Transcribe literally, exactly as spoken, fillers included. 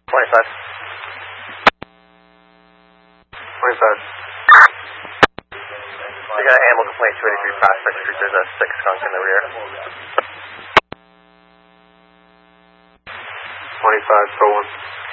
twenty-five. twenty-five. We got an animal complaint, two eighty-three Prospect Street. There's a sick skunk in the rear. twenty-five, pro one.